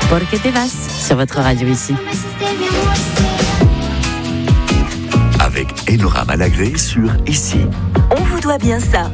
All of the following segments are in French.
Porque te vas sur votre radio ici. Avec Enora Malagré sur Ici. On vous doit bien ça.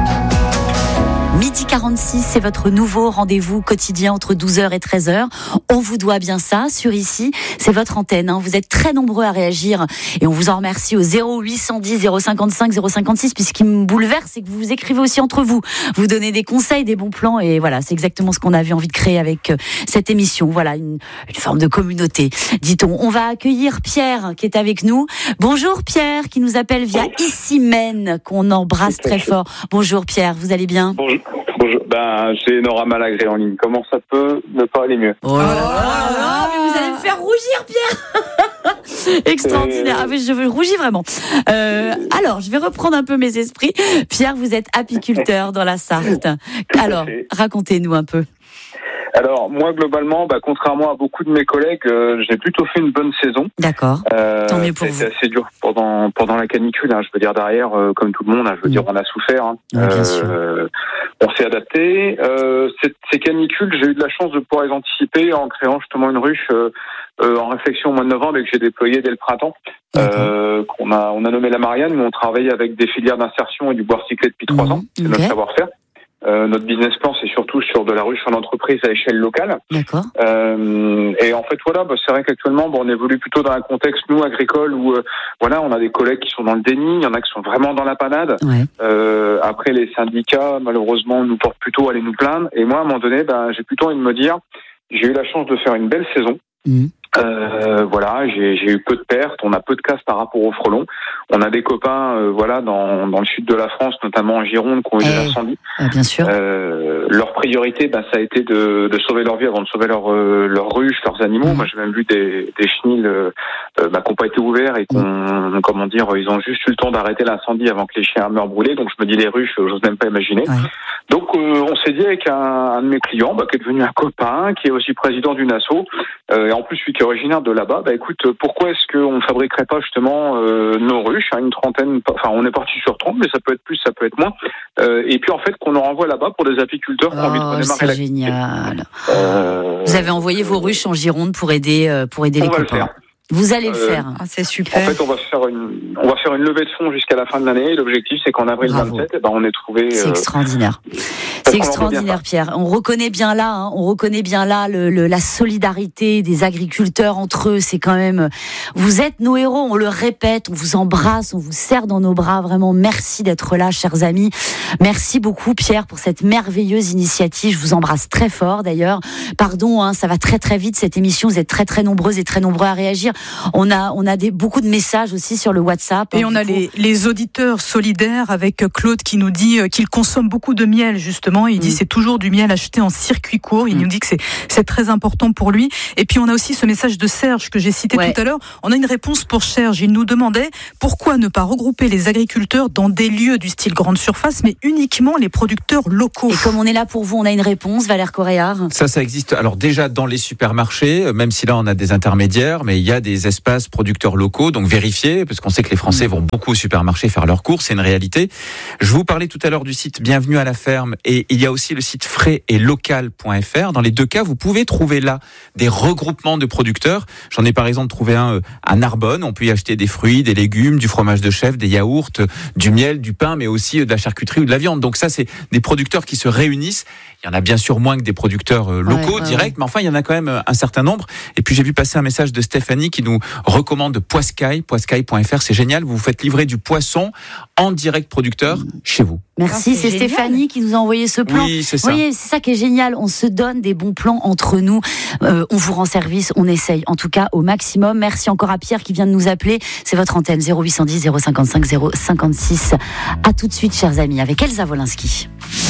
Midi 46, c'est votre nouveau rendez-vous quotidien entre 12h et 13h. On vous doit bien ça sur Ici. C'est votre antenne. Vous êtes très nombreux à réagir et on vous en remercie au 0810 055 056. Puis ce qui me bouleverse, c'est que vous vous écrivez aussi entre vous. Vous donnez des conseils, des bons plans et voilà, c'est exactement ce qu'on avait envie de créer avec cette émission. Voilà, une forme de communauté, dit-on. On va accueillir Pierre qui est avec nous. Bonjour Pierre, qui nous appelle via Ici Men, qu'on embrasse très fort. Bonjour Pierre, vous allez bien ? Bonjour. C'est Nora Malagré en ligne. Comment ça peut ne pas aller mieux ? Oh là là, mais vous allez me faire rougir, Pierre. Extraordinaire. Ah, mais je rougis vraiment. Alors, je vais reprendre un peu mes esprits. Pierre, vous êtes apiculteur dans la Sarthe. Alors, racontez-nous un peu. Alors, moi, globalement, contrairement à beaucoup de mes collègues, j'ai plutôt fait une bonne saison. D'accord. Tant mieux pour vous. C'était assez dur pendant la canicule. Je veux dire, derrière, comme tout le monde, je veux dire, on a souffert. Oui, bien sûr. On s'est adapté. Ces canicules, j'ai eu de la chance de pouvoir les anticiper en créant justement une ruche en réflexion au mois de novembre et que j'ai déployée dès le printemps. On a nommé la Marianne, mais on travaille avec des filières d'insertion et du bois recyclé depuis 3 ans. C'est notre savoir-faire. Notre business plan, c'est surtout sur de la ruche en entreprise à échelle locale. D'accord. Et en fait, voilà, c'est vrai qu'actuellement, on évolue plutôt dans un contexte, nous, agricole, où, on a des collègues qui sont dans le déni, il y en a qui sont vraiment dans la panade. Ouais. Après, les syndicats, malheureusement, nous portent plutôt à aller nous plaindre. Et moi, à un moment donné, j'ai plutôt envie de me dire, j'ai eu la chance de faire une belle saison. J'ai eu peu de pertes, on a peu de casse par rapport au frelon. On a des copains, dans le sud de la France, notamment en Gironde, qui ont eu des incendies. Bien sûr. Leur priorité, ça a été de sauver leur vie avant de sauver leur ruche, leurs animaux. Moi, j'ai même vu des chenils qui n'ont pas été ouverts et ils ont juste eu le temps d'arrêter l'incendie avant que les chiens meurent brûlés. Donc, je me dis les ruches, j'ose même pas imaginer. Ouais. Donc, on s'est dit avec un de mes clients, qui est devenu un copain, qui est aussi président d'une asso, et en plus, celui qui est originaire de là-bas, écoute, pourquoi est-ce qu'on ne fabriquerait pas justement nos ruches, une trentaine, on est parti sur 30, mais ça peut être plus, ça peut être moins, et puis en fait qu'on en renvoie là-bas pour des apiculteurs qui ont envie de redémarrer c'est génial. Vous avez envoyé vos ruches en Gironde pour aider les copains. Vous allez le faire. C'est super. En fait, on va faire une levée de fonds jusqu'à la fin de l'année. Et l'objectif, c'est qu'en avril 27, on ait trouvé. C'est extraordinaire. C'est extraordinaire, Pierre. On reconnaît bien là, la solidarité des agriculteurs entre eux. C'est quand même. Vous êtes nos héros. On le répète. On vous embrasse. On vous serre dans nos bras. Vraiment, merci d'être là, chers amis. Merci beaucoup, Pierre, pour cette merveilleuse initiative. Je vous embrasse très fort, d'ailleurs. Pardon, ça va très très vite cette émission. Vous êtes très très nombreuses et très nombreux à réagir. On a beaucoup de messages aussi sur le WhatsApp. Et on a les auditeurs solidaires avec Claude qui nous dit qu'il consomme beaucoup de miel, justement. Il dit c'est toujours du miel acheté en circuit court. Il nous dit que c'est très important pour lui. Et puis on a aussi ce message de Serge que j'ai cité tout à l'heure. On a une réponse pour Serge. Il nous demandait pourquoi ne pas regrouper les agriculteurs dans des lieux du style grande surface, mais uniquement les producteurs locaux. Et comme on est là pour vous, on a une réponse, Valère Coréard. Ça existe. Alors déjà dans les supermarchés, même si là on a des intermédiaires, mais il y a des espaces producteurs locaux, donc vérifiés, parce qu'on sait que les Français vont beaucoup au supermarché faire leurs courses, c'est une réalité. Je vous parlais tout à l'heure du site Bienvenue à la ferme, et il y a aussi le site frais-et-local.fr. Dans les deux cas, vous pouvez trouver là des regroupements de producteurs. J'en ai par exemple trouvé un à Narbonne. On peut y acheter des fruits, des légumes, du fromage de chèvre, des yaourts, du miel, du pain, mais aussi de la charcuterie ou de la viande. Donc ça, c'est des producteurs qui se réunissent. Il y en a bien sûr moins que des producteurs locaux directs, mais enfin, il y en a quand même un certain nombre. Et puis, j'ai vu passer un message de Stéphanie qui nous recommande poiscaille.fr. C'est génial. Vous vous faites livrer du poisson en direct producteur chez vous. Merci, c'est Stéphanie qui nous a envoyé ce plan. Oui, c'est ça. Vous voyez, c'est ça qui est génial. On se donne des bons plans entre nous. On vous rend service, on essaye en tout cas au maximum. Merci encore à Pierre qui vient de nous appeler. C'est votre antenne 0810 055 056. À tout de suite, chers amis, avec Elsa Wolinski.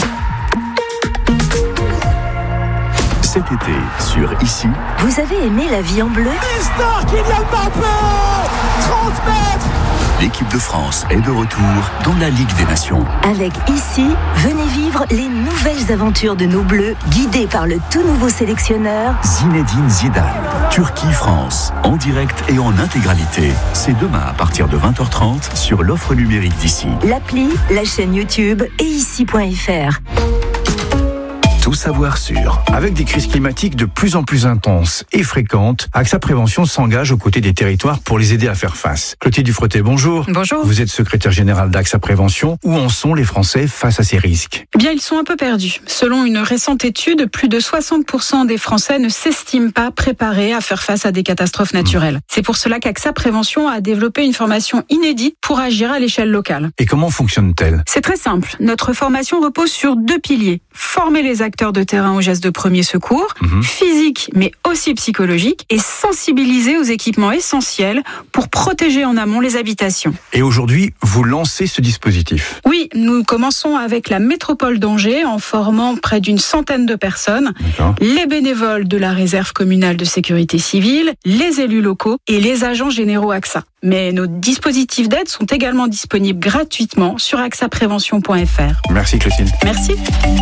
Cet été, sur Ici. Vous avez aimé La vie en bleu ? Kylian Mbappé 30 mètres. L'équipe de France est de retour dans la Ligue des Nations. Avec Ici, venez vivre les nouvelles aventures de nos Bleus, guidés par le tout nouveau sélectionneur Zinedine Zidane. Turquie-France, en direct et en intégralité. C'est demain à partir de 20h30 sur l'offre numérique d'Ici. L'appli, la chaîne YouTube et ici.fr. tout savoir sur. Avec des crises climatiques de plus en plus intenses et fréquentes, AXA Prévention s'engage aux côtés des territoires pour les aider à faire face. Clotilde Dufretet, bonjour. Bonjour. Vous êtes secrétaire générale d'AXA Prévention. Où en sont les Français face à ces risques ? Eh bien, ils sont un peu perdus. Selon une récente étude, plus de 60% des Français ne s'estiment pas préparés à faire face à des catastrophes naturelles. C'est pour cela qu'AXA Prévention a développé une formation inédite pour agir à l'échelle locale. Et comment fonctionne-t-elle ? C'est très simple. Notre formation repose sur 2 piliers. Former les acteurs de terrain aux gestes de premier secours, physiques mais aussi psychologiques, et sensibiliser aux équipements essentiels pour protéger en amont les habitations. Et aujourd'hui, vous lancez ce dispositif ? Oui, nous commençons avec la métropole d'Angers en formant près d'une centaine de personnes, les bénévoles de la réserve communale de sécurité civile, les élus locaux et les agents généraux AXA. Mais nos dispositifs d'aide sont également disponibles gratuitement sur axaprévention.fr. Merci Clotilde. Merci.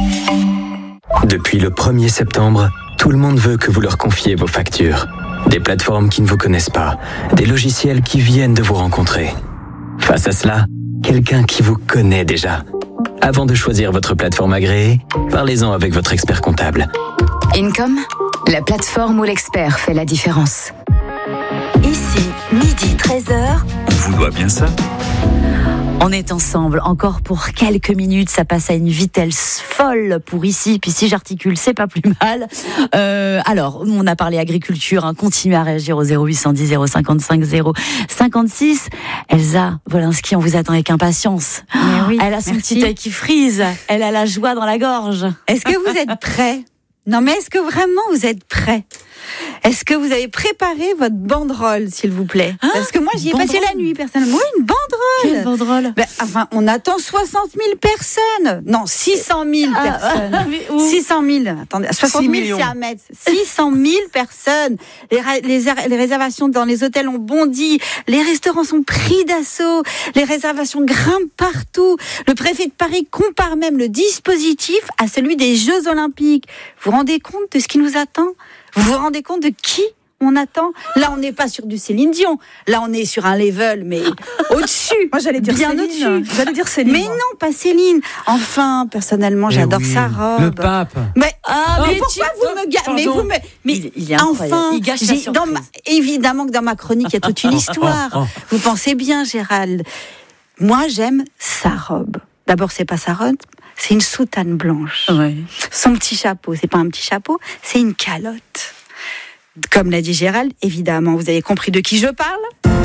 Depuis le 1er septembre, tout le monde veut que vous leur confiez vos factures. Des plateformes qui ne vous connaissent pas, des logiciels qui viennent de vous rencontrer. Face à cela, quelqu'un qui vous connaît déjà. Avant de choisir votre plateforme agréée, parlez-en avec votre expert comptable. Income, la plateforme où l'expert fait la différence. Ici, midi 13h. On vous doit bien ça. On est ensemble encore pour quelques minutes, ça passe à une vitesse folle pour ici, puis si j'articule, c'est pas plus mal. Alors, on a parlé agriculture, continuez à réagir au 0810 055 056. Elsa Wolinski, on vous attend avec impatience. Oui, elle a son petit œil qui frise, elle a la joie dans la gorge. Est-ce que vous êtes prêts ? Non, mais est-ce que vraiment vous êtes prêts ? Est-ce que vous avez préparé votre banderole, s'il vous plaît ? Parce que moi, j'y ai passé la nuit, personnellement. Oui, une banderole. Quelle banderole ? On attend 60 000 personnes. Non, 600 000 personnes. 600 000. Attendez, 60 000, c'est à mettre. 600 000 personnes. Les réservations dans les hôtels ont bondi. Les restaurants sont pris d'assaut. Les réservations grimpent partout. Le préfet de Paris compare même le dispositif à celui des Jeux Olympiques. Vous vous rendez compte de ce qui nous attend ? Vous vous rendez compte de qui on attend ? Là, on n'est pas sur du Céline Dion. Là, on est sur un level, mais au-dessus. Moi, j'allais dire bien Céline. au-dessus. J'allais dire Céline. Mais non, pas Céline. Enfin, personnellement, j'adore sa robe. Le pape. Mais pourquoi vous me gâchez ? Mais il est incroyable. enfin, il gâche la surprise. évidemment que dans ma chronique, il y a toute une histoire. Vous pensez bien, Gérald. Moi, j'aime sa robe. D'abord, c'est pas sa robe, c'est une soutane blanche. Ouais. Son petit chapeau, c'est pas un petit chapeau, c'est une calotte. Comme l'a dit Gérald, évidemment, vous avez compris de qui je parle ?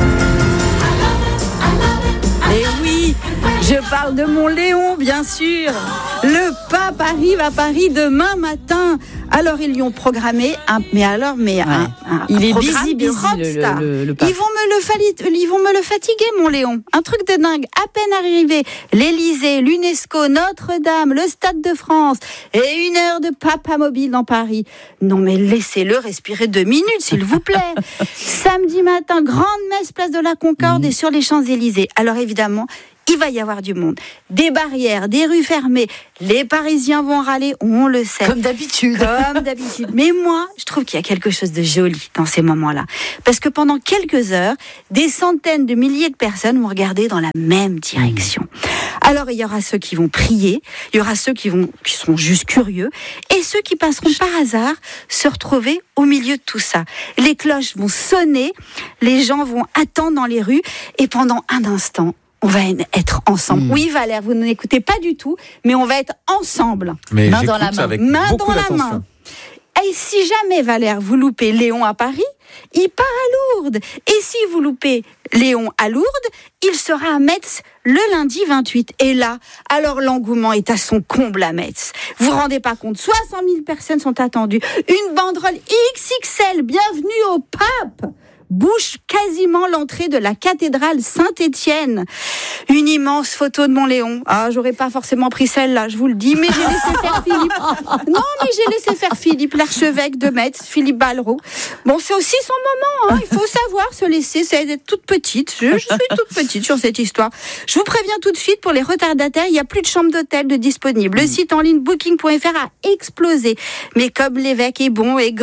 Et oui, je parle de mon Léon, bien sûr. Le pape arrive à Paris demain matin. Alors, ils lui ont programmé il est programme busy, de rockstar. le pape. Ils vont me le fatiguer, mon Léon. Un truc de dingue. À peine arrivé, l'Élysée, l'UNESCO, Notre-Dame, le Stade de France et 1 heure de papa mobile dans Paris. Non, mais laissez-le respirer 2 minutes, s'il vous plaît. Samedi matin, grande messe, place de la Concorde et sur les Champs-Élysées. Alors, évidemment, il va y avoir du monde. Des barrières, des rues fermées. Les Parisiens vont râler, on le sait. Comme d'habitude. Mais moi, je trouve qu'il y a quelque chose de joli dans ces moments-là. Parce que pendant quelques heures, des centaines de milliers de personnes vont regarder dans la même direction. Alors, il y aura ceux qui vont prier, il y aura ceux qui sont juste curieux, et ceux qui passeront par hasard se retrouver au milieu de tout ça. Les cloches vont sonner, les gens vont attendre dans les rues, et pendant un instant, on va être ensemble. Oui, Valère, vous ne m'écoutez pas du tout, mais on va être ensemble. Mais main dans la main. Avec main beaucoup dans la d'attention. main. Et si jamais, Valère, vous loupez Léon à Paris, il part à Lourdes. Et si vous loupez Léon à Lourdes, il sera à Metz le lundi 28. Et là, alors l'engouement est à son comble à Metz. Vous vous rendez pas compte, 60 000 personnes sont attendues. Une banderole XXL, bienvenue au pape, bouche quasiment l'entrée de la cathédrale Saint-Étienne. Une immense photo de mon Léon. Ah, j'aurais pas forcément pris celle-là, je vous le dis, mais j'ai laissé faire Philippe. Non, mais j'ai laissé faire Philippe, l'archevêque de Metz, Philippe Ballereau. Bon, c'est aussi son moment, il faut savoir se laisser, c'est d'être toute petite. Je suis toute petite sur cette histoire. Je vous préviens tout de suite, pour les retardataires, il n'y a plus de chambre d'hôtel de disponible. Le site en ligne booking.fr a explosé. Mais comme l'évêque est bon et grand,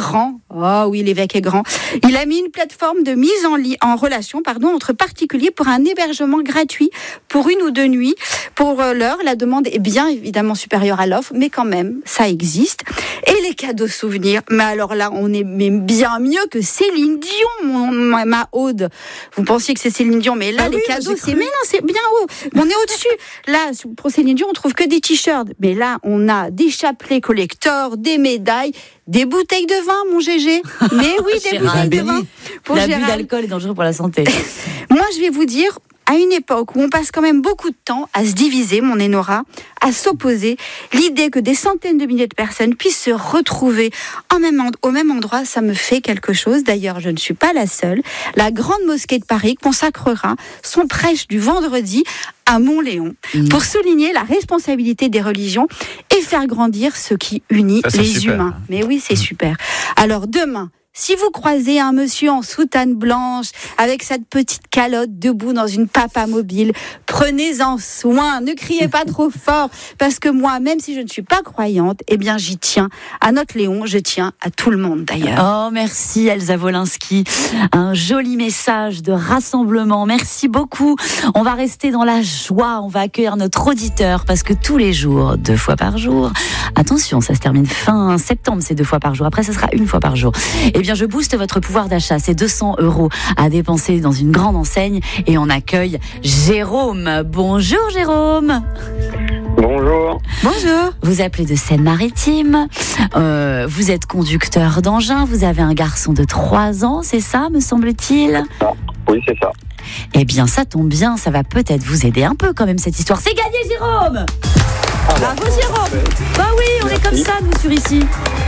Oh oui, l'évêque est grand. Il a mis une plateforme de mise en relation entre particuliers pour un hébergement gratuit pour 1 ou 2 nuits. Pour l'heure, la demande est bien évidemment supérieure à l'offre, mais quand même, ça existe. Et les cadeaux souvenirs, mais alors là, on est bien mieux que Céline Dion, ma Aude. Vous pensiez que c'est Céline Dion, mais là, les cadeaux, c'est bien haut. On est au-dessus. Là, pour Céline Dion, on trouve que des t-shirts. Mais là, on a des chapelets collector, des médailles, des bouteilles de vin, mon GG. Mais oui, des bouteilles de vin. L'abus d'alcool est dangereux pour la santé. Moi, je vais vous dire, à une époque où on passe quand même beaucoup de temps à se diviser, mon Enora, à s'opposer, l'idée que des centaines de milliers de personnes puissent se retrouver au même endroit, ça me fait quelque chose. D'ailleurs, je ne suis pas la seule. La Grande Mosquée de Paris consacrera son prêche du vendredi à Montléon pour souligner la responsabilité des religions et faire grandir ce qui unit les humains. Mais oui, c'est super. Alors demain, si vous croisez un monsieur en soutane blanche, avec cette petite calotte debout dans une papa mobile, prenez-en soin, ne criez pas trop fort, parce que moi, même si je ne suis pas croyante, eh bien j'y tiens à notre Léon, je tiens à tout le monde d'ailleurs. Oh, merci Elsa Wolinski, un joli message de rassemblement, merci beaucoup. On va rester dans la joie, on va accueillir notre auditeur, parce que tous les jours, 2 fois par jour, attention, ça se termine fin septembre, c'est 2 fois par jour, après ça sera 1 fois par jour. Eh bien, je booste votre pouvoir d'achat. C'est 200 € à dépenser dans une grande enseigne. Et on accueille Jérôme. Bonjour Jérôme. Bonjour. Bonjour. Vous appelez de Seine-Maritime. Vous êtes conducteur d'engin. Vous avez un garçon de 3 ans, c'est ça, me semble-t-il ? Oui, c'est ça. Eh bien, ça tombe bien. Ça va peut-être vous aider un peu quand même, cette histoire. C'est gagné, Jérôme. Bravo Jérôme. Bah oui, on est comme ça, nous, sur ici.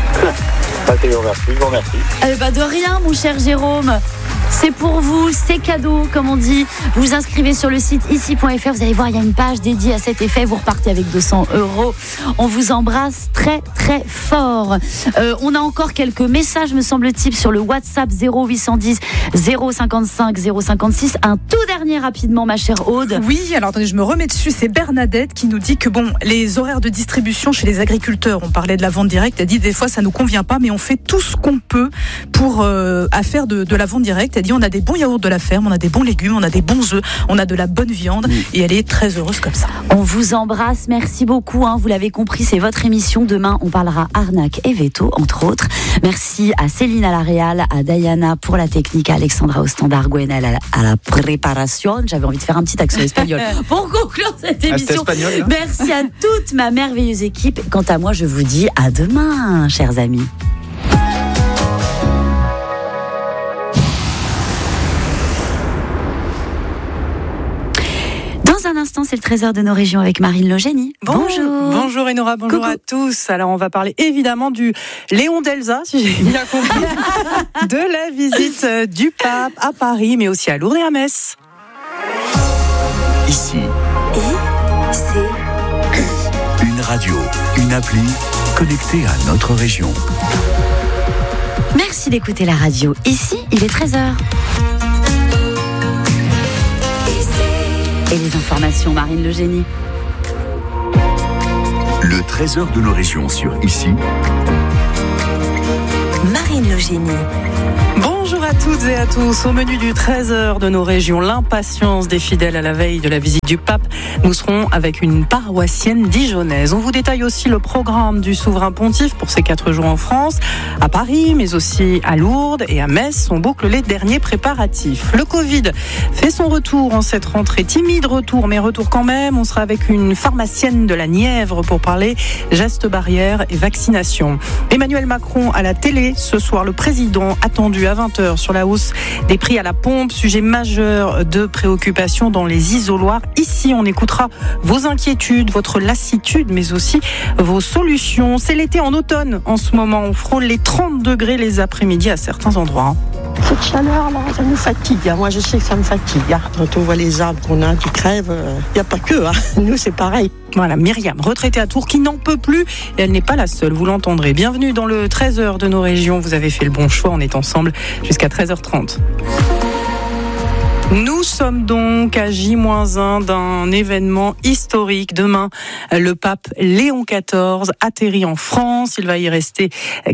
Je vous remercie. De rien, mon cher Jérôme. C'est pour vous, c'est cadeau, comme on dit. Vous vous inscrivez sur le site ici.fr. Vous allez voir, il y a une page dédiée à cet effet. Vous repartez avec 200 €. On vous embrasse très, très fort. On a encore quelques messages, me semble-t-il, sur le WhatsApp 0810 055 056. Un tout dernier rapidement, ma chère Aude. Oui, alors attendez, je me remets dessus. C'est Bernadette qui nous dit que les horaires de distribution chez les agriculteurs, on parlait de la vente directe, elle dit des fois ça nous convient pas, mais on fait tout ce qu'on peut pour faire de la vente directe. Elle dit on a des bons yaourts de la ferme, on a des bons légumes, on a des bons œufs, on a de la bonne viande et elle est très heureuse comme ça. On vous embrasse, merci beaucoup. Vous l'avez compris, c'est votre émission. Demain, on parlera arnaque et veto, entre autres. Merci à Céline à la réal, à Diana pour la technique, à Alexandra au standard, Gwenel à la préparation. J'avais envie de faire un petit accent espagnol pour conclure cette émission. Espagnol, merci à toute ma merveilleuse équipe. Quant à moi, je vous dis à demain, chers amis. Dans un instant, c'est le trésor de nos régions avec Marine Logénie. Bonjour. Bonjour Enora, bonjour Coucou. à tous. Alors on va parler évidemment du Léon d'Elsa, si j'ai bien compris, de la visite du pape à Paris, mais aussi à Lourdes et à Metz. Ici. Une radio, une appli connectée à notre région. Merci d'écouter la radio. Ici, il est 13h. Et les informations, Marine Logénie. Le trésor de nos régions sur Ici. Marine Logénie. Bonjour à toutes et à tous. Au menu du 13h de nos régions, l'impatience des fidèles à la veille de la visite du pape. Nous serons avec une paroissienne dijonnaise. On vous détaille aussi le programme du souverain pontife pour ces 4 jours en France, à Paris, mais aussi à Lourdes et à Metz. On boucle les derniers préparatifs. Le Covid fait son retour en cette rentrée. Timide retour, mais retour quand même. On sera avec une pharmacienne de la Nièvre pour parler gestes barrières et vaccination. Emmanuel Macron à la télé. Ce soir, le président attendu à 20h sur la hausse des prix à la pompe, sujet majeur de préoccupation dans les isoloirs. Ici, on écoutera vos inquiétudes, votre lassitude, mais aussi vos solutions. C'est l'été en automne en ce moment. On frôle les 30 degrés les après-midi à certains endroits. Cette chaleur-là, ça nous fatigue. Moi, je sais que ça me fatigue. Quand on voit les arbres qu'on a qui crèvent, il n'y a pas que. Nous, c'est pareil. Voilà, Myriam, retraitée à Tours, qui n'en peut plus. Et elle n'est pas la seule, vous l'entendrez. Bienvenue dans le 13h de nos régions. Vous avez fait le bon choix. On est ensemble jusqu'à 13h30. Nous sommes donc à J-1 d'un événement historique. Demain, le pape Léon XIV atterrit en France. Il va y rester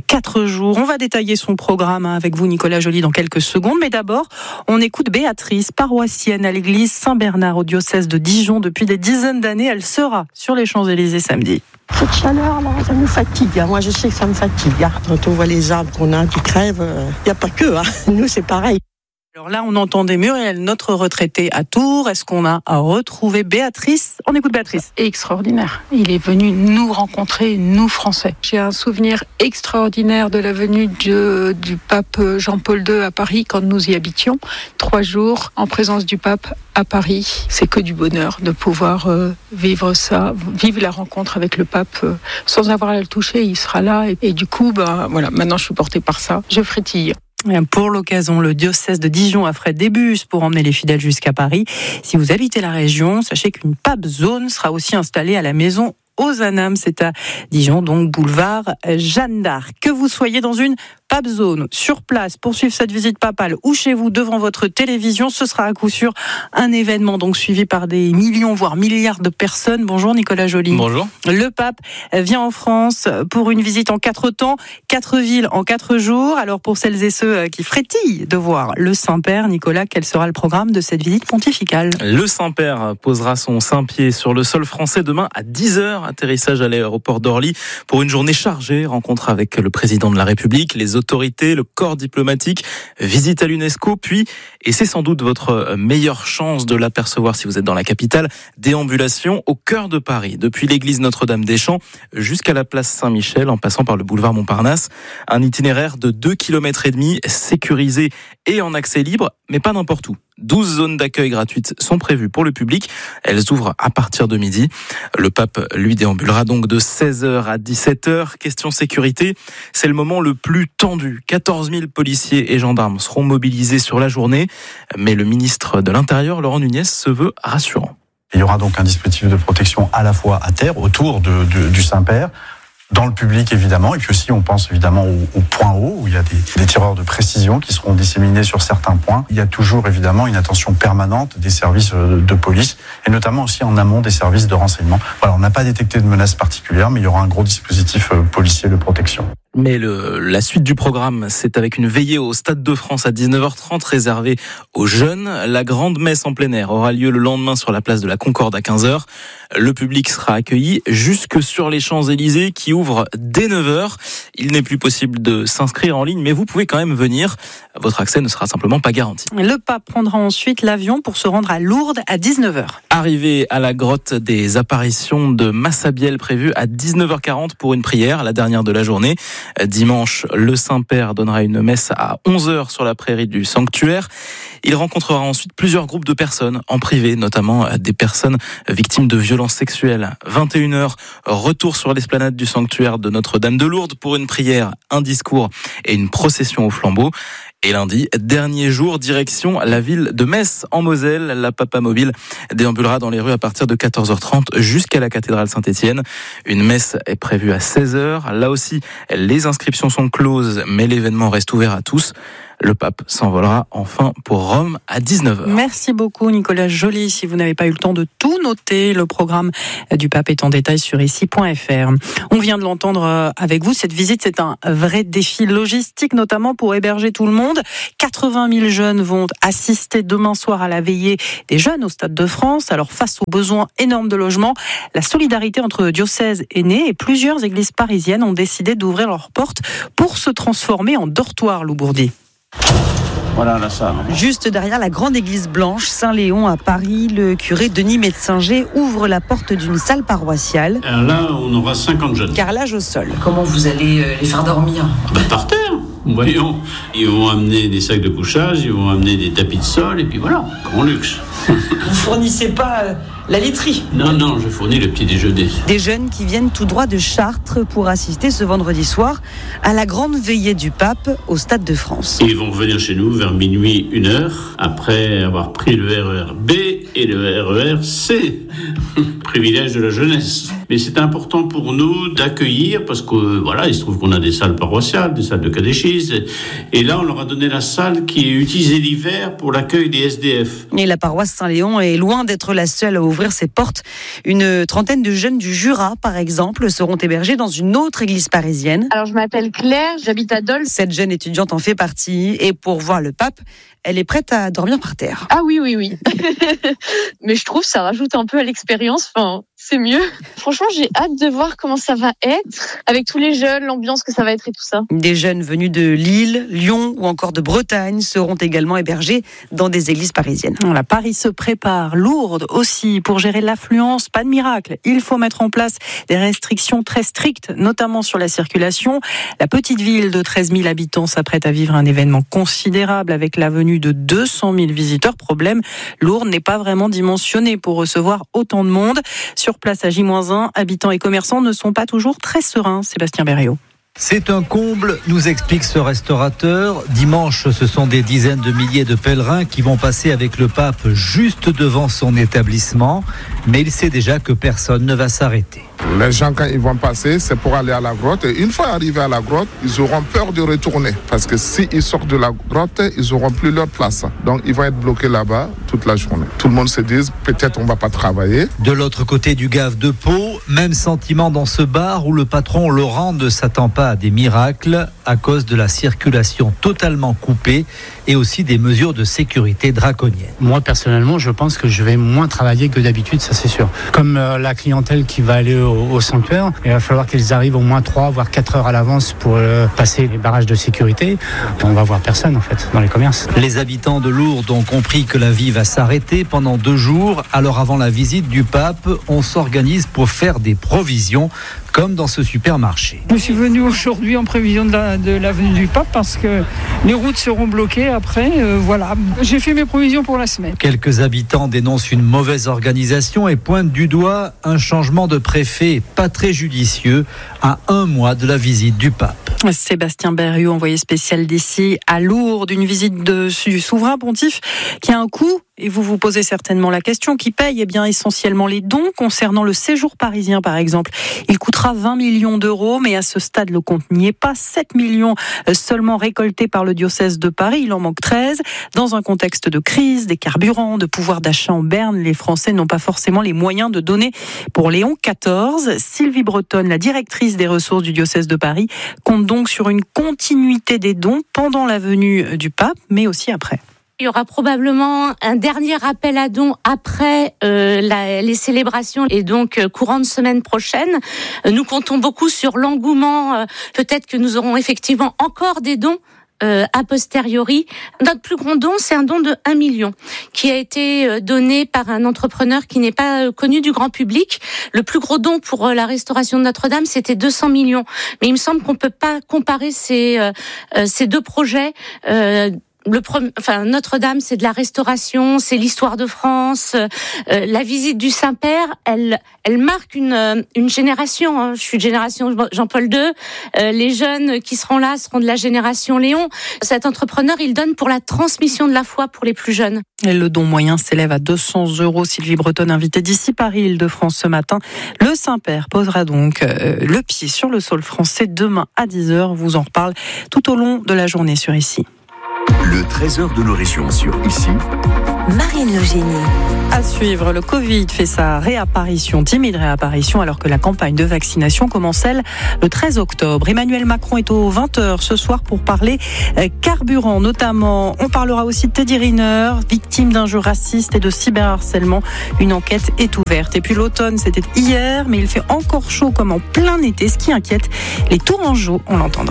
4 jours. On va détailler son programme avec vous, Nicolas Joly, dans quelques secondes. Mais d'abord, on écoute Béatrice, paroissienne à l'église Saint-Bernard au diocèse de Dijon. Depuis des dizaines d'années, elle sera sur les Champs-Élysées samedi. Cette chaleur, là, ça nous fatigue. Moi, je sais que ça me fatigue. Quand on voit les arbres qu'on a qui crèvent, il n'y a pas que. Nous, c'est pareil. Alors là, on entendait Muriel, notre retraitée à Tours. Est-ce qu'on a à retrouver Béatrice ? On écoute Béatrice. Extraordinaire. Il est venu nous rencontrer, nous Français. J'ai un souvenir extraordinaire de la venue du pape Jean-Paul II à Paris quand nous y habitions. 3 jours en présence du pape à Paris. C'est que du bonheur de pouvoir vivre ça, vivre la rencontre avec le pape sans avoir à le toucher. Il sera là et du coup, voilà, maintenant je suis portée par ça. Je frétille. Pour l'occasion, le diocèse de Dijon a fait des bus pour emmener les fidèles jusqu'à Paris. Si vous habitez la région, sachez qu'une pape zone sera aussi installée à la maison Ozanam, c'est à Dijon, donc boulevard Jeanne d'Arc. Que vous soyez dans une pape zone, sur place, pour suivre cette visite papale ou chez vous devant votre télévision, ce sera à coup sûr un événement donc suivi par des millions, voire milliards de personnes. Bonjour Nicolas Joly. Bonjour. Le pape vient en France pour une visite en 4 temps, 4 villes en 4 jours. Alors pour celles et ceux qui frétillent de voir le Saint-Père, Nicolas, quel sera le programme de cette visite pontificale ? Le Saint-Père posera son Saint-Pied sur le sol français demain à 10h, atterrissage à l'aéroport d'Orly pour une journée chargée, rencontre avec le président de la République, les autorités, le corps diplomatique, visite à l'UNESCO, puis, et c'est sans doute votre meilleure chance de l'apercevoir si vous êtes dans la capitale, déambulation au cœur de Paris, depuis l'église Notre-Dame-des-Champs jusqu'à la place Saint-Michel, en passant par le boulevard Montparnasse. Un itinéraire de 2,5 km, sécurisé et en accès libre, mais pas n'importe où. 12 zones d'accueil gratuites sont prévues pour le public. Elles ouvrent à partir de midi. Le pape, lui, déambulera donc de 16h à 17h. Question sécurité, c'est le moment le plus tendu. 14 000 policiers et gendarmes seront mobilisés sur la journée. Mais le ministre de l'Intérieur, Laurent Nunez, se veut rassurant. Il y aura donc un dispositif de protection à la fois à terre, autour du Saint-Père, dans le public évidemment, et puis aussi on pense évidemment au point haut, où il y a des tireurs de précision qui seront disséminés sur certains points. Il y a toujours évidemment une attention permanente des services de police, et notamment aussi en amont des services de renseignement. Voilà, on n'a pas détecté de menaces particulières, mais il y aura un gros dispositif policier de protection. Mais la suite du programme, c'est avec une veillée au Stade de France à 19h30 réservée aux jeunes. La grande messe en plein air aura lieu le lendemain sur la place de la Concorde à 15h. Le public sera accueilli jusque sur les Champs-Élysées qui ouvrent dès 9h. Il n'est plus possible de s'inscrire en ligne, mais vous pouvez quand même venir. Votre accès ne sera simplement pas garanti. Le pape prendra ensuite l'avion pour se rendre à Lourdes à 19h. Arrivé à la grotte des apparitions de Massabielle prévue à 19h40 pour une prière, la dernière de la journée. Dimanche, le Saint-Père donnera une messe à 11h sur la prairie du sanctuaire. Il rencontrera ensuite plusieurs groupes de personnes en privé, notamment des personnes victimes de violences sexuelles. 21h, retour sur l'esplanade du sanctuaire de Notre-Dame de Lourdes pour une prière, un discours et une procession au flambeau. Et lundi, dernier jour, direction la ville de Metz en Moselle. La Papa Mobile déambulera dans les rues à partir de 14h30 jusqu'à la cathédrale Saint-Étienne. Une messe est prévue à 16h. Là aussi, les inscriptions sont closes, mais l'événement reste ouvert à tous. Le pape s'envolera enfin pour Rome à 19h. Merci beaucoup Nicolas Joly. Si vous n'avez pas eu le temps de tout noter, le programme du pape est en détail sur ici.fr. On vient de l'entendre avec vous. Cette visite, c'est un vrai défi logistique, notamment pour héberger tout le monde. 80 000 jeunes vont assister demain soir à la veillée des jeunes au Stade de France. Alors face aux besoins énormes de logement, la solidarité entre diocèses est née et plusieurs églises parisiennes ont décidé d'ouvrir leurs portes pour se transformer en dortoir, Loubourdi. Voilà la salle. Juste derrière la grande église blanche Saint-Léon à Paris, le curé Denis Metzinger ouvre la porte d'une salle paroissiale. Alors là, on aura 50 jeunes. Carrelage au sol. Comment vous allez les faire dormir ? Par terre. Voyons, ils vont amener des sacs de couchage, ils vont amener des tapis de sol, et puis voilà, grand luxe. Vous fournissez pas la laiterie. Non, je fournis le petit déjeuner. Des jeunes qui viennent tout droit de Chartres pour assister ce vendredi soir à la grande veillée du pape au Stade de France. Ils vont revenir chez nous vers minuit, 1h, après avoir pris le RER B et le RER C. Privilège de la jeunesse. Mais c'est important pour nous d'accueillir, parce que il se trouve qu'on a des salles paroissiales, des salles de catéchisme, et là on leur a donné la salle qui est utilisée l'hiver pour l'accueil des SDF. Et la paroisse Saint-Léon est loin d'être la seule à ouvrir ses portes. Une trentaine de jeunes du Jura, par exemple, seront hébergés dans une autre église parisienne. Alors je m'appelle Claire, j'habite à Dole. Cette jeune étudiante en fait partie, et pour voir le pape, elle est prête à dormir par terre. Ah oui. Mais je trouve que ça rajoute un peu à l'expérience, c'est mieux. Franchement, j'ai hâte de voir comment ça va être, avec tous les jeunes, l'ambiance que ça va être et tout ça. Des jeunes venus de Lille, Lyon ou encore de Bretagne seront également hébergés dans des églises parisiennes. La Paris se prépare, Lourdes aussi, pour gérer l'affluence, pas de miracle. Il faut mettre en place des restrictions très strictes, notamment sur la circulation. La petite ville de 13 000 habitants s'apprête à vivre un événement considérable avec la venue de 200 000 visiteurs. Problème, Lourdes n'est pas vraiment dimensionnée pour recevoir autant de monde. Sur place à J-1, habitants et commerçants ne sont pas toujours très sereins. Sébastien Berriot. C'est un comble, nous explique ce restaurateur. Dimanche, ce sont des dizaines de milliers de pèlerins qui vont passer avec le pape juste devant son établissement. Mais il sait déjà que personne ne va s'arrêter. Les gens, quand ils vont passer, c'est pour aller à la grotte. Et une fois arrivés à la grotte, ils auront peur de retourner. Parce que s'ils sortent de la grotte, ils n'auront plus leur place. Donc, ils vont être bloqués là-bas toute la journée. Tout le monde se dit, peut-être on ne va pas travailler. De l'autre côté du Gave de Pau, même sentiment dans ce bar où le patron Laurent ne s'attend pas à des miracles à cause de la circulation totalement coupée et aussi des mesures de sécurité draconiennes. Moi, personnellement, je pense que je vais moins travailler que d'habitude, ça c'est sûr. Comme la clientèle qui va aller au sanctuaire, il va falloir qu'ils arrivent au moins 3 voire 4 heures à l'avance pour passer les barrages de sécurité. On va voir personne en fait dans les commerces. Les habitants de Lourdes ont compris que la vie va s'arrêter pendant 2 jours. Alors avant la visite du pape, on s'organise pour faire des provisions, comme dans ce supermarché. Je suis venu aujourd'hui en prévision de la venue du pape parce que les routes seront bloquées après. J'ai fait mes provisions pour la semaine. Quelques habitants dénoncent une mauvaise organisation et pointent du doigt un changement de préfet pas très judicieux à 1 mois de la visite du pape. Sébastien Berriot, envoyé spécial d'ici à Lourdes, une visite du souverain pontife qui a un coût. Et vous vous posez certainement la question, qui paye ? Eh bien, essentiellement les dons. Concernant le séjour parisien, par exemple, il coûtera 20 millions d'euros, mais à ce stade, le compte n'y est pas. 7 millions seulement récoltés par le diocèse de Paris. Il en manque 13. Dans un contexte de crise, des carburants, de pouvoir d'achat en berne, les Français n'ont pas forcément les moyens de donner pour Léon XIV. Sylvie Bretonne, la directrice des ressources du diocèse de Paris, compte donc sur une continuité des dons pendant la venue du pape, mais aussi après. Il y aura probablement un dernier appel à dons après les célébrations et donc courant de semaine prochaine. Nous comptons beaucoup sur l'engouement. Peut-être que nous aurons effectivement encore des dons a posteriori. Notre plus grand don, c'est un don de 1 million qui a été donné par un entrepreneur qui n'est pas connu du grand public. Le plus gros don pour la restauration de Notre-Dame, c'était 200 millions. Mais il me semble qu'on peut pas comparer ces 2 projets. Notre-Dame, c'est de la restauration, c'est l'histoire de France. La visite du Saint-Père, elle marque une génération. Je suis de génération Jean-Paul II. Les jeunes qui seront là seront de la génération Léon. Cet entrepreneur, il donne pour la transmission de la foi pour les plus jeunes. Et le don moyen s'élève à 200 €. Sylvie Bretonne, invitée d'ici Paris, Île-de-France ce matin. Le Saint-Père posera donc le pied sur le sol français demain à 10h. Vous en reparle tout au long de la journée sur Ici. Le trésor de nos régions sur Ici. Marine Logénie. À suivre, le Covid fait sa réapparition, timide réapparition, alors que la campagne de vaccination commence, elle, le 13 octobre. Emmanuel Macron est aux 20h ce soir pour parler carburant, notamment. On parlera aussi de Teddy Riner, victime d'injures racistes et de cyberharcèlement. Une enquête est ouverte. Et puis l'automne, c'était hier, mais il fait encore chaud comme en plein été, ce qui inquiète les Tourangeaux, on l'entendra.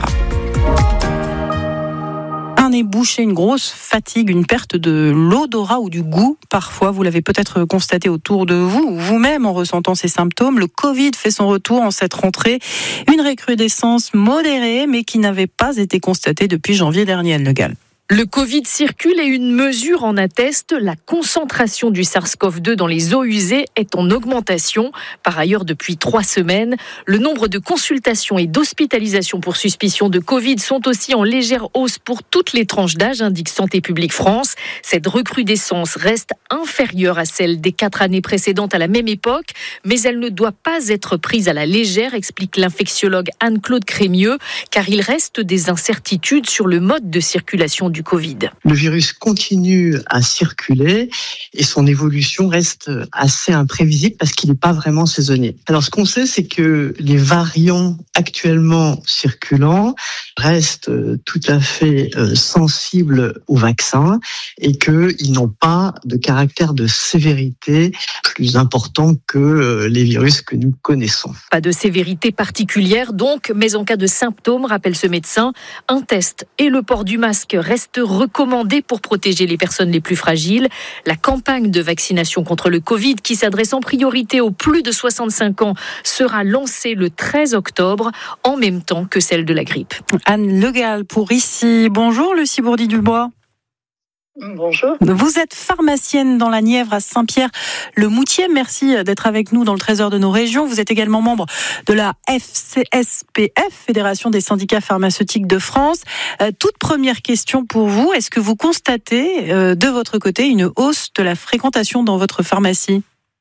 Un nez bouché, une grosse fatigue, une perte de l'odorat ou du goût. Parfois, vous l'avez peut-être constaté autour de vous ou vous-même en ressentant ces symptômes. Le Covid fait son retour en cette rentrée. Une recrudescence modérée, mais qui n'avait pas été constatée depuis janvier dernier, Anne Le Gall. Le Covid circule et une mesure en atteste, la concentration du SARS-CoV-2 dans les eaux usées est en augmentation. Par ailleurs, depuis 3 semaines, le nombre de consultations et d'hospitalisations pour suspicion de Covid sont aussi en légère hausse pour toutes les tranches d'âge, indique Santé publique France. Cette recrudescence reste inférieure à celle des 4 années précédentes à la même époque, mais elle ne doit pas être prise à la légère, explique l'infectiologue Anne-Claude Crémieux, car il reste des incertitudes sur le mode de circulation du Covid. Le virus continue à circuler et son évolution reste assez imprévisible parce qu'il n'est pas vraiment saisonnier. Alors ce qu'on sait, c'est que les variants actuellement circulants restent tout à fait sensibles au vaccin et qu'ils n'ont pas de caractère de sévérité plus important que les virus que nous connaissons. Pas de sévérité particulière donc, mais en cas de symptômes, rappelle ce médecin, un test et le port du masque restent recommandés pour protéger les personnes les plus fragiles. La campagne de vaccination contre le Covid, qui s'adresse en priorité aux plus de 65 ans, sera lancée le 13 octobre, en même temps que celle de la grippe. Anne Legal pour ici. Bonjour Lucie Bourdi-Dubois. Bonjour. Vous êtes pharmacienne dans la Nièvre à Saint-Pierre-le-Moutier. Merci d'être avec nous dans le Trésor de nos régions. Vous êtes également membre de la FCSPF, Fédération des syndicats pharmaceutiques de France. Toute première question pour vous, est-ce que vous constatez de votre côté une hausse de la fréquentation dans votre pharmacie ?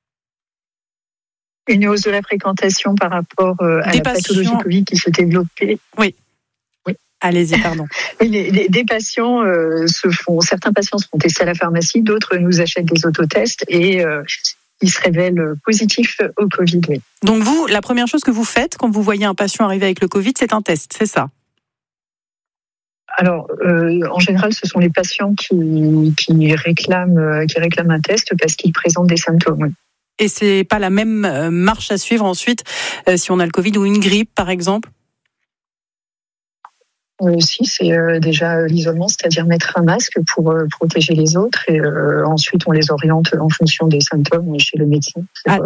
Une hausse de la fréquentation par rapport à la pathologie Covid qui s'est développée. Oui. Allez-y, pardon. Des patients certains patients se font tester à la pharmacie, d'autres nous achètent des autotests et ils se révèlent positifs au Covid. Oui. Donc vous, la première chose que vous faites quand vous voyez un patient arriver avec le Covid, c'est un test, c'est ça ? Alors, en général, ce sont les patients qui réclament un test parce qu'ils présentent des symptômes. Et c'est pas la même marche à suivre ensuite si on a le Covid ou une grippe, par exemple ? Si, c'est déjà l'isolement, c'est-à-dire mettre un masque pour protéger les autres et ensuite on les oriente en fonction des symptômes chez le médecin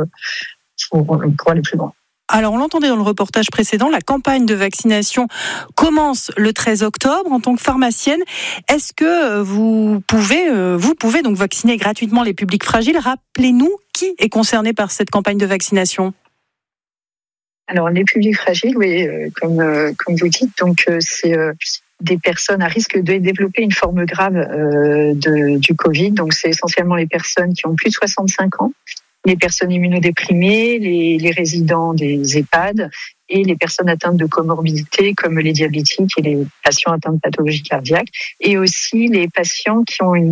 pour aller plus loin. Alors, on l'entendait dans le reportage précédent, la campagne de vaccination commence le 13 octobre. En tant que pharmacienne, est-ce que vous pouvez donc vacciner gratuitement les publics fragiles ? Rappelez-nous qui est concerné par cette campagne de vaccination. Alors, les publics fragiles, oui, comme vous dites, donc c'est des personnes à risque de développer une forme grave du Covid. Donc, c'est essentiellement les personnes qui ont plus de 65 ans, les personnes immunodéprimées, les résidents des EHPAD et les personnes atteintes de comorbidités comme les diabétiques et les patients atteints de pathologie cardiaque, et aussi les patients qui ont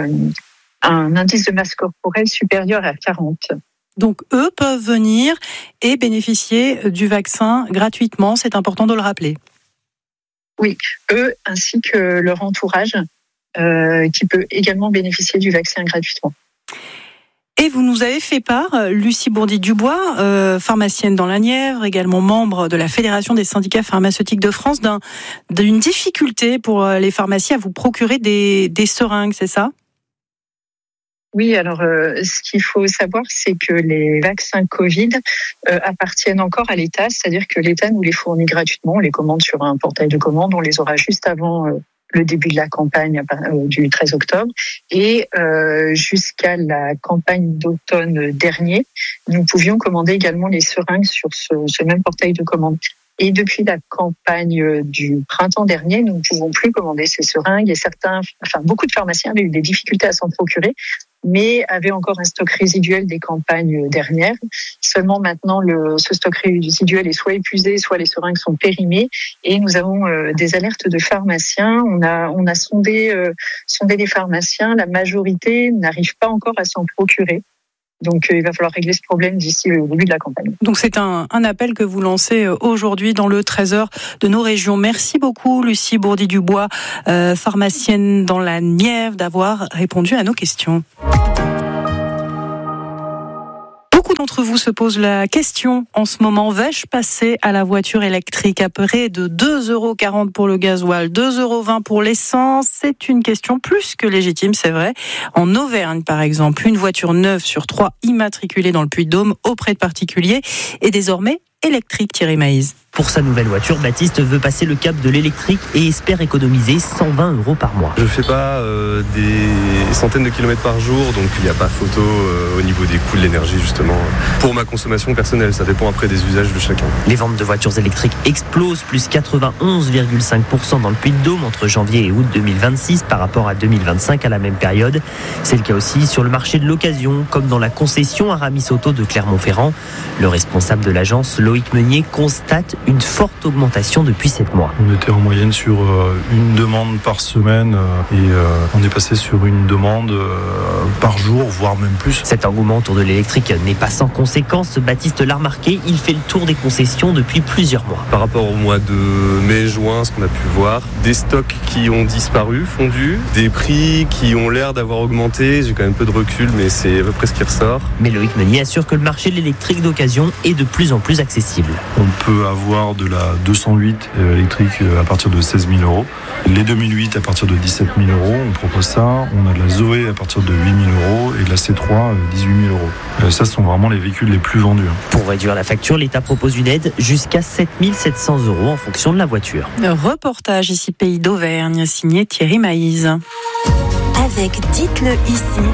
un indice de masse corporelle supérieur à 40. Donc, eux peuvent venir et bénéficier du vaccin gratuitement. C'est important de le rappeler. Oui, eux ainsi que leur entourage qui peut également bénéficier du vaccin gratuitement. Et vous nous avez fait part, Lucie Bourdi-Dubois, pharmacienne dans la Nièvre, également membre de la Fédération des syndicats pharmaceutiques de France, d'une difficulté pour les pharmacies à vous procurer des seringues, c'est ça ? Oui, alors ce qu'il faut savoir, c'est que les vaccins Covid appartiennent encore à l'État, c'est-à-dire que l'État nous les fournit gratuitement, on les commande sur un portail de commande, on les aura juste avant le début de la campagne du 13 octobre, et jusqu'à la campagne d'automne dernier, nous pouvions commander également les seringues sur ce même portail de commande. Et depuis la campagne du printemps dernier, nous ne pouvons plus commander ces seringues et beaucoup de pharmaciens avaient eu des difficultés à s'en procurer, mais avaient encore un stock résiduel des campagnes dernières. Seulement maintenant, ce stock résiduel est soit épuisé, soit les seringues sont périmées, et nous avons des alertes de pharmaciens. On a sondé les pharmaciens, la majorité n'arrive pas encore à s'en procurer. Donc, il va falloir régler ce problème d'ici le début de la campagne. Donc, c'est un appel que vous lancez aujourd'hui dans le Trésor de nos régions. Merci beaucoup, Lucie Bourdi-Dubois, pharmacienne dans la Nièvre, d'avoir répondu à nos questions. Beaucoup d'entre vous se posent la question en ce moment, vais-je passer à la voiture électrique à près de 2,40 € pour le gasoil, 2,20 € pour l'essence? C'est une question plus que légitime, c'est vrai. En Auvergne, par exemple, une voiture neuve sur 3 immatriculée dans le Puy-de-Dôme auprès de particuliers est désormais électrique, Thierry Maïs. Pour sa nouvelle voiture, Baptiste veut passer le cap de l'électrique et espère économiser 120 € par mois. Je ne fais pas des centaines de kilomètres par jour, donc il n'y a pas photo au niveau des coûts de l'énergie justement. Pour ma consommation personnelle, ça dépend après des usages de chacun. Les ventes de voitures électriques explosent, plus 91,5% dans le Puy-de-Dôme entre janvier et août 2026 par rapport à 2025 à la même période. C'est le cas aussi sur le marché de l'occasion, comme dans la concession Aramis Auto de Clermont-Ferrand. Le responsable de l'agence, Loïc Meunier, constate une forte augmentation depuis 7 mois. On était en moyenne sur une demande par semaine et on est passé sur une demande par jour, voire même plus. Cet engouement autour de l'électrique n'est pas sans conséquences. Baptiste l'a remarqué, il fait le tour des concessions depuis plusieurs mois. Par rapport au mois de mai-juin, ce qu'on a pu voir, des stocks qui ont disparu, fondus, des prix qui ont l'air d'avoir augmenté. J'ai quand même peu de recul, mais c'est à peu près ce qui ressort. Mais Loïc Meunier assure que le marché de l'électrique d'occasion est de plus en plus accessible. On peut avoir de la 208 électrique à partir de 16 000 €, les 2008 à partir de 17 000 €, on propose ça. On a de la Zoé à partir de 8 000 € et de la C3 18 000 €. Ça, ce sont vraiment les véhicules les plus vendus. Pour réduire la facture, l'État propose une aide jusqu'à 7 700 € en fonction de la voiture. Reportage ici Pays d'Auvergne, signé Thierry Maïs. Avec Dites-le ici.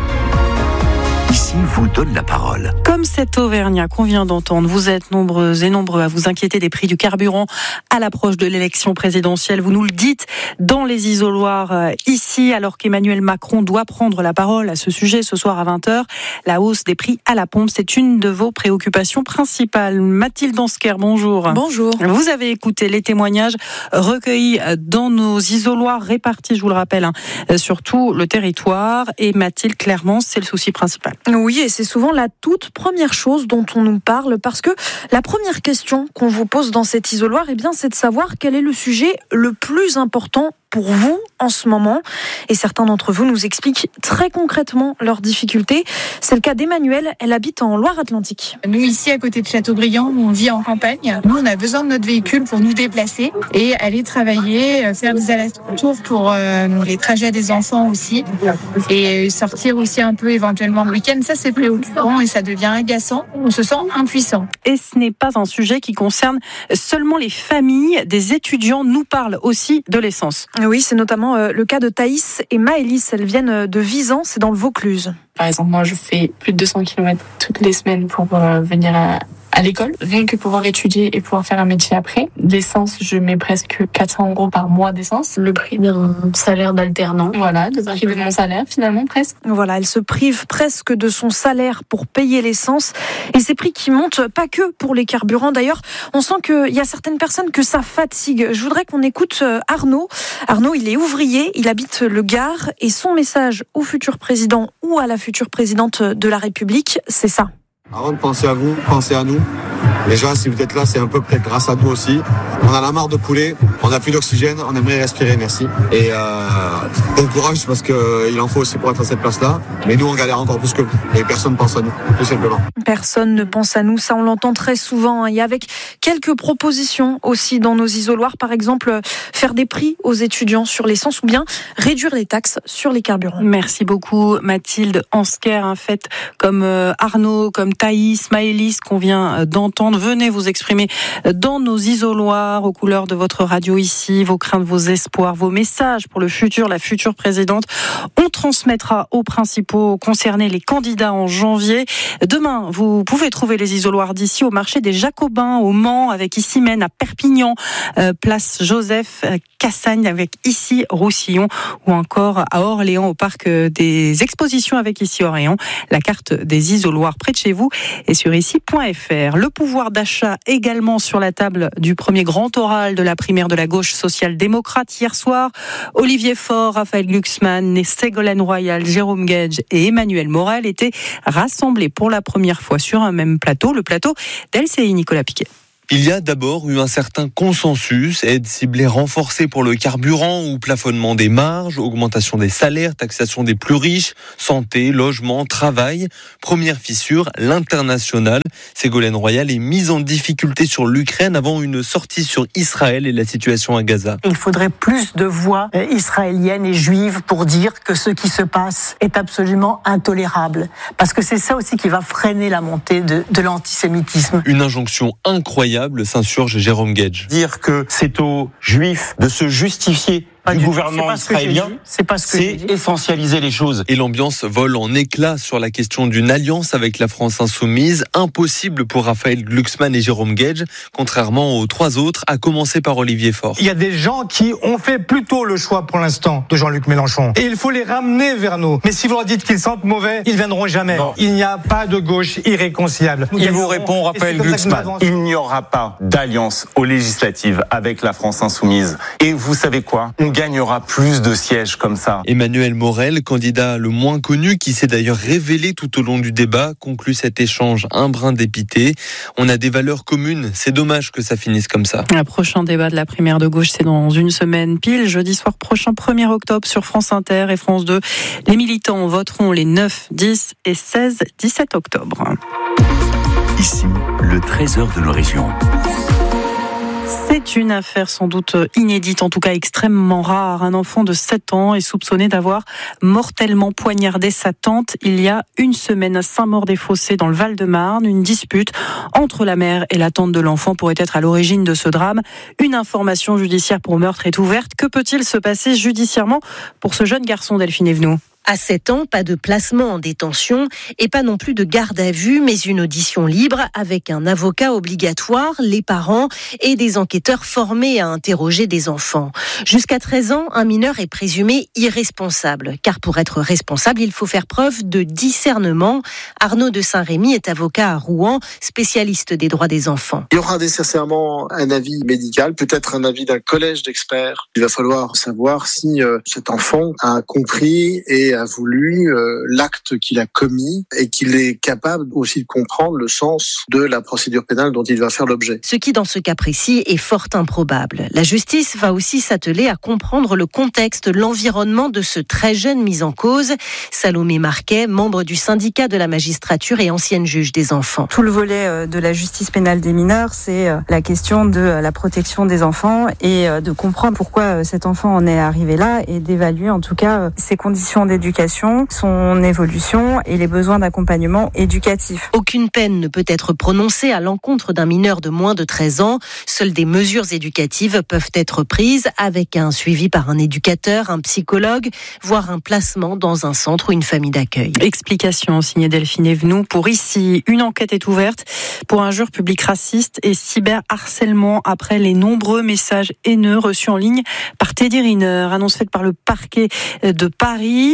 Ici vous donne la parole. Comme cet Auvergnat qu'on vient d'entendre, vous êtes nombreuses et nombreux à vous inquiéter des prix du carburant à l'approche de l'élection présidentielle. Vous nous le dites dans les isoloirs ici, alors qu'Emmanuel Macron doit prendre la parole à ce sujet ce soir à 20h. La hausse des prix à la pompe, c'est une de vos préoccupations principales. Mathilde Ansker, bonjour. Bonjour. Vous avez écouté les témoignages recueillis dans nos isoloirs répartis, je vous le rappelle, sur tout le territoire. Et Mathilde, clairement, c'est le souci principal. Oui, et c'est souvent la toute première chose dont on nous parle, parce que la première question qu'on vous pose dans cet isoloir, eh bien, c'est de savoir quel est le sujet le plus important pour vous en ce moment. Et certains d'entre vous nous expliquent très concrètement leurs difficultés. C'est le cas d'Emmanuel, elle habite en Loire-Atlantique. Nous, ici, à côté de Châteaubriand, on vit en campagne. Nous, on a besoin de notre véhicule pour nous déplacer et aller travailler, faire des allers-retours pour les trajets des enfants aussi, et sortir aussi un peu éventuellement le week-end. Ça, c'est préoccupant et ça devient agaçant. On se sent impuissant. Et ce n'est pas un sujet qui concerne seulement les familles. Des étudiants nous parlent aussi de l'essence. Oui, c'est notamment le cas de Thaïs et Maëlys. Elles viennent de Visan, c'est dans le Vaucluse. Par exemple, moi, je fais plus de 200 km toutes les semaines pour venir à l'école, rien que pouvoir étudier et pouvoir faire un métier après. L'essence, je mets presque 400 € par mois d'essence. Le prix d'un salaire d'alternant. Voilà, le prix de mon salaire, finalement, presque. Voilà, elle se prive presque de son salaire pour payer l'essence. Et ces prix qui montent, pas que pour les carburants. D'ailleurs, on sent qu'il y a certaines personnes que ça fatigue. Je voudrais qu'on écoute Arnaud. Arnaud, il est ouvrier, il habite le Gard. Et son message au futur président ou à la future présidente de la République, c'est ça. Avant de penser à vous, pensez à nous. Déjà, si vous êtes là, c'est un peu peut-être grâce à nous aussi. On en a marre de couler, on n'a plus d'oxygène, on aimerait respirer, merci. Et bon courage, parce qu'il en faut aussi pour être à cette place-là. Mais nous, on galère encore plus que vous. Et personne ne pense à nous, tout simplement. Personne ne pense à nous, ça on l'entend très souvent. Et avec quelques propositions aussi dans nos isoloirs, par exemple, faire des prix aux étudiants sur l'essence ou bien réduire les taxes sur les carburants. Merci beaucoup Mathilde Ansker, faites comme Arnaud, comme Thaïs, Maëlys qu'on vient d'entendre. Venez vous exprimer dans nos isoloirs aux couleurs de votre radio ici, vos craintes, vos espoirs, vos messages pour le futur, la future présidente. On transmettra aux principaux concernés, les candidats en janvier. Demain, vous pouvez trouver les isoloirs d'ici au marché des Jacobins, au Mans, avec Issy-Mène, à Perpignan, place Joseph, Cassagne, avec Issy Roussillon, ou encore à Orléans, au parc des expositions avec Issy Orléans. La carte des isoloirs près de chez vous est sur ici.fr. Le pouvoir d'achat également sur la table du premier grand oral de la primaire de la gauche social-démocrate hier soir. Olivier Faure, Raphaël Glucksmann, Ségolène Royal, Jérôme Gage et Emmanuel Morel étaient rassemblés pour la première fois sur un même plateau, le plateau d'LCI. Nicolas Piquet. Il y a d'abord eu un certain consensus, aide ciblée renforcée pour le carburant ou plafonnement des marges, augmentation des salaires, taxation des plus riches, santé, logement, travail. Première fissure, l'international. Ségolène Royal est mise en difficulté sur l'Ukraine avant une sortie sur Israël et la situation à Gaza. Il faudrait plus de voix israéliennes et juives pour dire que ce qui se passe est absolument intolérable. Parce que c'est ça aussi qui va freiner la montée de l'antisémitisme. Une injonction incroyable incroyable, s'insurge Jérôme Gage. Dire que c'est aux Juifs de se justifier du gouvernement israélien, c'est essentialiser les choses. Et l'ambiance vole en éclats sur la question d'une alliance avec la France insoumise. Impossible pour Raphaël Glucksmann et Jérôme Gage, contrairement aux trois autres, à commencer par Olivier Faure. Il y a des gens qui ont fait plutôt le choix pour l'instant de Jean-Luc Mélenchon. Et il faut les ramener vers nous. Mais si vous leur dites qu'ils sentent mauvais, ils viendront jamais. Non. Il n'y a pas de gauche irréconciliable. Il vous répond, Raphaël Glucksmann, il n'y aura pas d'alliance aux législatives avec la France insoumise. Et vous savez quoi ? On gagnera plus de sièges comme ça. Emmanuel Morel, candidat le moins connu, qui s'est d'ailleurs révélé tout au long du débat, conclut cet échange un brin dépité. On a des valeurs communes, c'est dommage que ça finisse comme ça. Le prochain débat de la primaire de gauche, c'est dans une semaine pile, jeudi soir prochain, 1er octobre, sur France Inter et France 2. Les militants voteront les 9, 10 et 16, 17 octobre. Ici, le trésor de nos régions. C'est une affaire sans doute inédite, en tout cas extrêmement rare. Un enfant de 7 ans est soupçonné d'avoir mortellement poignardé sa tante il y a une semaine à Saint-Maur-des-Fossés dans le Val-de-Marne. Une dispute entre la mère et la tante de l'enfant pourrait être à l'origine de ce drame. Une information judiciaire pour meurtre est ouverte. Que peut-il se passer judiciairement pour ce jeune garçon, Delphine Evenou ? À 7 ans, pas de placement en détention et pas non plus de garde à vue, mais une audition libre avec un avocat obligatoire, les parents et des enquêteurs formés à interroger des enfants. Jusqu'à 13 ans, un mineur est présumé irresponsable, car pour être responsable, il faut faire preuve de discernement. Arnaud de Saint-Rémy est avocat à Rouen, spécialiste des droits des enfants. Il y aura nécessairement un avis médical, peut-être un avis d'un collège d'experts. Il va falloir savoir si cet enfant a compris et a voulu l'acte qu'il a commis et qu'il est capable aussi de comprendre le sens de la procédure pénale dont il va faire l'objet. Ce qui, dans ce cas précis, est fort improbable. La justice va aussi s'atteler à comprendre le contexte, l'environnement de ce très jeune mis en cause. Salomé Marquet, membre du syndicat de la magistrature et ancienne juge des enfants. Tout le volet de la justice pénale des mineurs, c'est la question de la protection des enfants et de comprendre pourquoi cet enfant en est arrivé là et d'évaluer en tout cas ses conditions d'éducation, son évolution et les besoins d'accompagnement éducatif. Aucune peine ne peut être prononcée à l'encontre d'un mineur de moins de 13 ans. Seules des mesures éducatives peuvent être prises avec un suivi par un éducateur, un psychologue, voire un placement dans un centre ou une famille d'accueil. Explication signée Delphine Evenou. Pour ici, une enquête est ouverte pour injures publiques racistes et cyberharcèlement après les nombreux messages haineux reçus en ligne par Teddy Riner. Annonce faite par le parquet de Paris.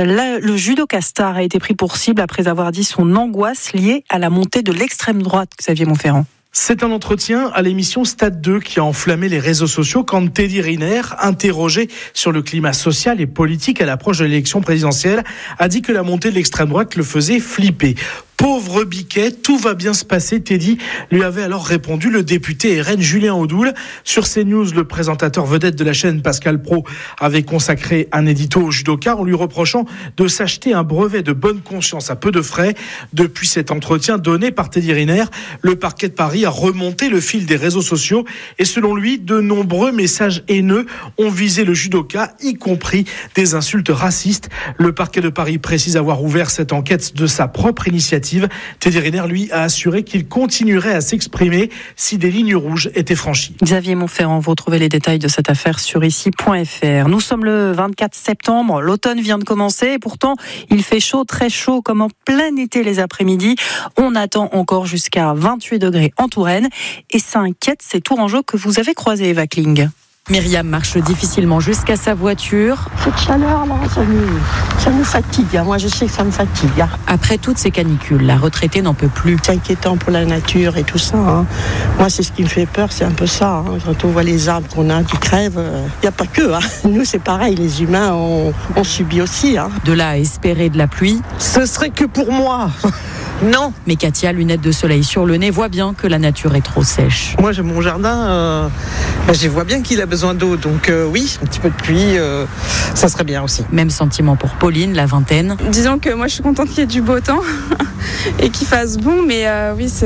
Le judoka star a été pris pour cible après avoir dit son angoisse liée à la montée de l'extrême droite. Xavier Montferrand. C'est un entretien à l'émission Stade 2 qui a enflammé les réseaux sociaux quand Teddy Riner, interrogé sur le climat social et politique à l'approche de l'élection présidentielle, a dit que la montée de l'extrême droite le faisait flipper. Pauvre Biquet, tout va bien se passer, Teddy, lui avait alors répondu le député RN Julien Audoul. Sur CNews, le présentateur vedette de la chaîne Pascal Praud avait consacré un édito au judoka en lui reprochant de s'acheter un brevet de bonne conscience à peu de frais. Depuis cet entretien donné par Teddy Riner, le parquet de Paris a remonté le fil des réseaux sociaux et selon lui, de nombreux messages haineux ont visé le judoka, y compris des insultes racistes. Le parquet de Paris précise avoir ouvert cette enquête de sa propre initiative. Teddy Riner, lui, a assuré qu'il continuerait à s'exprimer si des lignes rouges étaient franchies. Xavier Montferrand, vous retrouvez les détails de cette affaire sur ici.fr. Nous sommes le 24 septembre, l'automne vient de commencer et pourtant il fait chaud, très chaud, comme en plein été les après-midi. On attend encore jusqu'à 28 degrés en Touraine et ça inquiète ces Tourangeaux que vous avez croisés, Eva Kling. Myriam marche difficilement jusqu'à sa voiture. Cette chaleur-là, ça nous fatigue. Moi, je sais que ça me fatigue. Après toutes ces canicules, la retraitée n'en peut plus. C'est inquiétant pour la nature et tout ça. Moi, c'est ce qui me fait peur, c'est un peu ça. Quand on voit les arbres qu'on a qui crèvent, il n'y a pas que. Nous, c'est pareil, les humains, on subit aussi. De là à espérer de la pluie. Ce serait que pour moi. Non. Mais Katia, lunettes de soleil sur le nez, voit bien que la nature est trop sèche. Moi, j'ai mon jardin, je vois bien qu'il a besoin d'eau. Donc oui, un petit peu de pluie, ça serait bien aussi. Même sentiment pour Pauline, la vingtaine. Disons que moi, je suis contente qu'il y ait du beau temps et qu'il fasse bon. Mais oui,